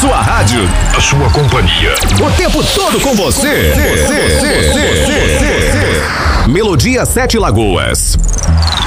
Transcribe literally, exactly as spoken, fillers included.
sua rádio, a sua companhia, o tempo todo com você. Melodia Sete Lagoas.